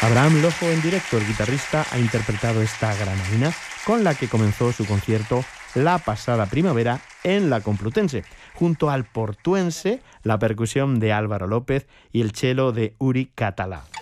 Abraham Lojo en directo, el guitarrista, ha interpretado esta granadina con la que comenzó su concierto la pasada primavera en la Complutense, junto al portuense, la percusión de Álvaro López y el cello de Uri Catalá.